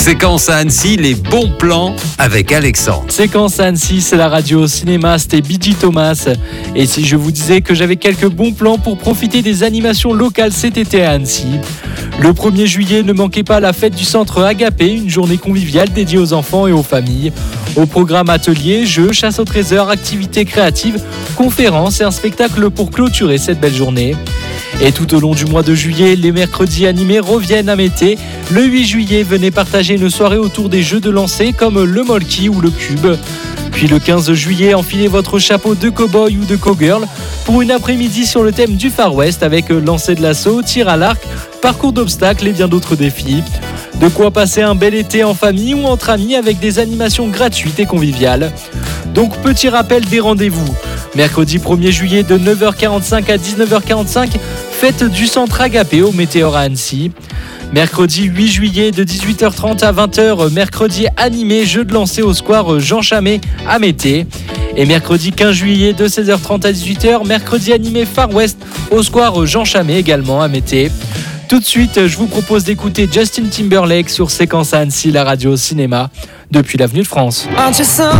Séquence à Annecy, les bons plans avec Alexandre. Séquence à Annecy, c'est la radio cinéma, c'était BG Thomas. Et si je vous disais que j'avais quelques bons plans pour profiter des animations locales cet été à Annecy. Le 1er juillet, ne manquez pas la fête du centre Agapé, une journée conviviale dédiée aux enfants et aux familles. Au programme ateliers, jeux, chasse au trésor, activités créatives, conférences et un spectacle pour clôturer cette belle journée. Et tout au long du mois de juillet, les mercredis animés reviennent à Mété. Le 8 juillet, venez partager une soirée autour des jeux de lancer comme le Molki ou le Cube. Puis le 15 juillet, enfilez votre chapeau de cow-boy ou de cow-girl pour une après-midi sur le thème du Far West avec lancer de l'assaut, tir à l'arc, parcours d'obstacles et bien d'autres défis. De quoi passer un bel été en famille ou entre amis avec des animations gratuites et conviviales. Donc petit rappel des rendez-vous. Mercredi 1er juillet de 9h45 à 19h45, fête du centre Agapé au Météor à Annecy. Mercredi 8 juillet de 18h30 à 20h, mercredi animé jeu de lancer au square Jean Chamet à Mété. Et mercredi 15 juillet de 16h30 à 18h, mercredi animé Far West au square Jean Chamet également à Mété. Tout de suite, je vous propose d'écouter Justin Timberlake sur Séquence à Annecy, la radio cinéma, depuis l'avenue de France.